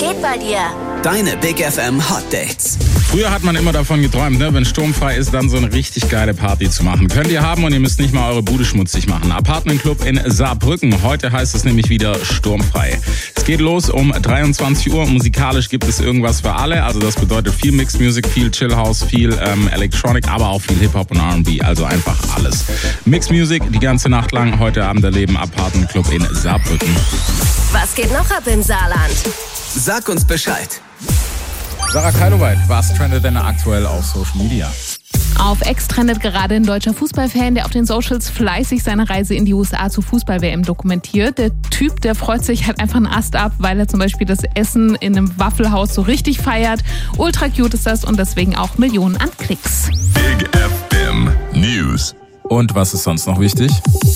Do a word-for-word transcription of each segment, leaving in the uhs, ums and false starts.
geht bei dir? Deine Big F M Hot Dates. Früher hat man immer davon geträumt, ne, wenn sturmfrei ist, dann so eine richtig geile Party zu machen. Könnt ihr haben und ihr müsst nicht mal eure Bude schmutzig machen. Apartment Club in Saarbrücken. Heute heißt es nämlich wieder sturmfrei. Es geht los um dreiundzwanzig Uhr. Musikalisch gibt es irgendwas für alle. Also das bedeutet viel Mixed Music, viel Chill House, viel ähm, Electronic, aber auch viel Hip-Hop und R und B. Also einfach alles. Mixed Music die ganze Nacht lang. Heute Abend erleben Apartment Club in Saarbrücken. Was geht noch ab im Saarland? Sag uns Bescheid. Sarah Keiloweit, was trendet denn aktuell auf Social Media? Auf X trendet gerade ein deutscher Fußballfan, der auf den Socials fleißig seine Reise in die U S A zur Fußball-W M dokumentiert. Der Typ, der freut sich halt einfach einen Ast ab, weil er zum Beispiel das Essen in einem Waffelhaus so richtig feiert. Ultra cute ist das und deswegen auch Millionen an Klicks. Big F M News. Und was ist sonst noch wichtig?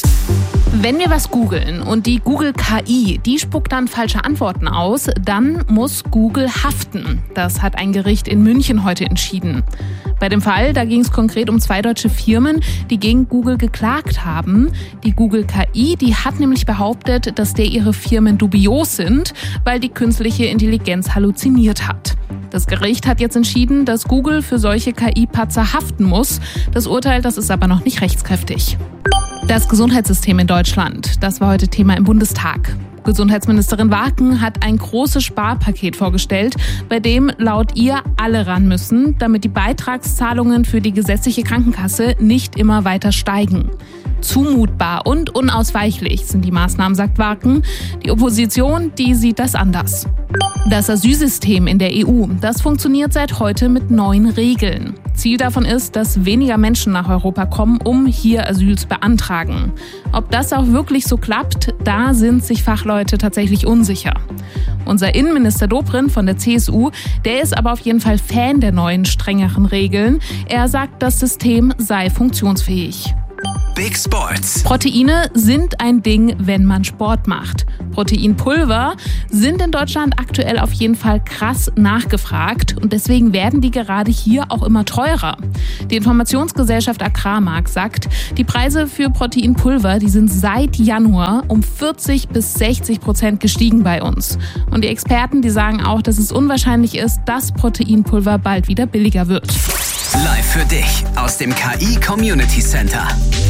Wenn wir was googeln und die Google K I, die spuckt dann falsche Antworten aus, dann muss Google haften. Das hat ein Gericht in München heute entschieden. Bei dem Fall, da ging es konkret um zwei deutsche Firmen, die gegen Google geklagt haben. Die Google K I, die hat nämlich behauptet, dass der ihre Firmen dubios sind, weil die künstliche Intelligenz halluziniert hat. Das Gericht hat jetzt entschieden, dass Google für solche K I-Patzer haften muss. Das Urteil, das ist aber noch nicht rechtskräftig. Das Gesundheitssystem in Deutschland, das war heute Thema im Bundestag. Gesundheitsministerin Waken hat ein großes Sparpaket vorgestellt, bei dem laut ihr alle ran müssen, damit die Beitragszahlungen für die gesetzliche Krankenkasse nicht immer weiter steigen. Zumutbar und unausweichlich sind die Maßnahmen, sagt Waken. Die Opposition, die sieht das anders. Das Asylsystem in der E U, das funktioniert seit heute mit neuen Regeln. Ziel davon ist, dass weniger Menschen nach Europa kommen, um hier Asyl zu beantragen. Ob das auch wirklich so klappt, da sind sich Fachleute tatsächlich unsicher. Unser Innenminister Dobrindt von der C S U, der ist aber auf jeden Fall Fan der neuen, strengeren Regeln. Er sagt, das System sei funktionsfähig. Big Sports. Proteine sind ein Ding, wenn man Sport macht. Proteinpulver sind in Deutschland aktuell auf jeden Fall krass nachgefragt und deswegen werden die gerade hier auch immer teurer. Die Informationsgesellschaft Agrarmarkt sagt, die Preise für Proteinpulver, die sind seit Januar um vierzig bis sechzig Prozent gestiegen bei uns. Und die Experten, die sagen auch, dass es unwahrscheinlich ist, dass Proteinpulver bald wieder billiger wird. Live für dich aus dem K I Community Center.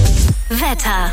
Wetter.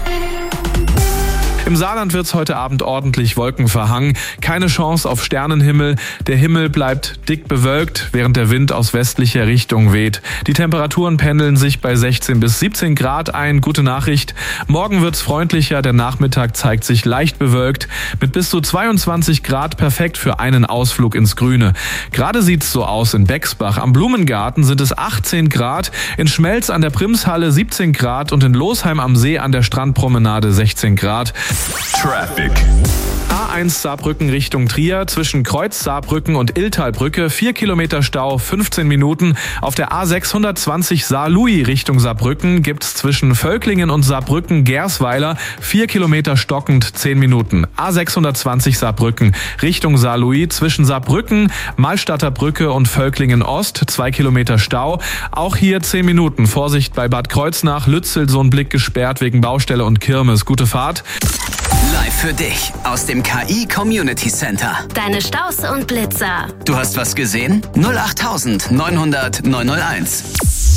Im Saarland wird's heute Abend ordentlich wolkenverhangen. Keine Chance auf Sternenhimmel. Der Himmel bleibt dick bewölkt, während der Wind aus westlicher Richtung weht. Die Temperaturen pendeln sich bei sechzehn bis siebzehn Grad ein. Gute Nachricht. Morgen wird's freundlicher. Der Nachmittag zeigt sich leicht bewölkt. Mit bis zu zweiundzwanzig Grad perfekt für einen Ausflug ins Grüne. Gerade sieht's so aus in Bexbach. Am Blumengarten sind es achtzehn Grad. In Schmelz an der Primshalle siebzehn Grad und in Losheim am See an der Strandpromenade sechzehn Grad. Traffic. A eins Saarbrücken Richtung Trier, zwischen Kreuz Saarbrücken und Illtalbrücke, vier Kilometer Stau, fünfzehn Minuten. Auf der A sechshundertzwanzig Saar-Louis Richtung Saarbrücken gibt's zwischen Völklingen und Saarbrücken-Gersweiler vier Kilometer stockend, zehn Minuten. A sechshundertzwanzig Saarbrücken Richtung Saar-Louis, zwischen Saarbrücken, Malstadter Brücke und Völklingen Ost, zwei Kilometer Stau. Auch hier zehn Minuten. Vorsicht bei Bad Kreuznach, Lützel, so ein Blick gesperrt wegen Baustelle und Kirmes. Gute Fahrt. Live für dich aus dem K I Community Center. Deine Staus und Blitzer. Du hast was gesehen? null acht neunhundert neunhunderteins.